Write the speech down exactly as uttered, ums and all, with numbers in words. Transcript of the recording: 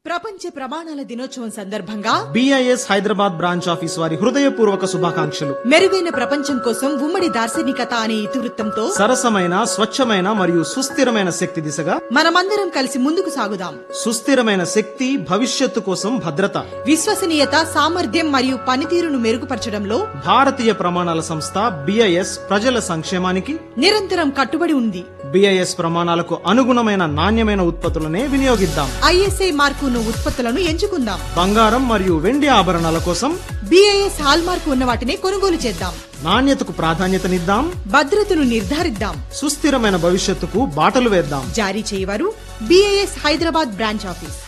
ప్రపంచ ప్రమాణాల దినోత్సవం సందర్భంగా బిఐఎస్ హైదరాబాద్ బ్రాంచ్ ఆఫీస్ వారి హృదయపూర్వక శుభాకాంక్షలు. మెరుగైన ప్రపంచం కోసం ఉమ్మడి దార్శనికత అనే ఇతివృత్తంతో సరసమైన, స్వచ్ఛమైన మరియు సుస్థిరమైన శక్తి దిశగా మనమందరం కలిసి ముందుకు సాగుదాం. సుస్థిరమైన శక్తి, భవిష్యత్తు కోసం భద్రత, విశ్వసనీయత, సామర్థ్యం మరియు పనితీరును మెరుగుపరచడంలో భారతీయ ప్రమాణాల సంస్థ బిఐఎస్ ప్రజల సంక్షేమానికి నిరంతరం కట్టుబడి ఉంది. బిఐఎస్ ప్రమాణాలకు అనుగుణమైన నాణ్యమైన ఉత్పత్తులనే వినియోగిద్దాం. ఐఎస్ఐ మార్కు ఉన్న ఉత్పత్తులను ఎంచుకుందాం. బంగారం మరియు వెండి ఆభరణాల కోసం బిఐఎస్ హాల్ మార్కు ఉన్న వాటిని కొనుగోలు చేద్దాం. నాణ్యతకు ప్రాధాన్యతనిద్దాం. భద్రతను నిర్ధారిద్దాం. సుస్థిరమైన భవిష్యత్తుకు బాటలు వేద్దాం. జారీ చేయవారు బిఐఎస్ హైదరాబాద్ బ్రాంచ్ ఆఫీస్.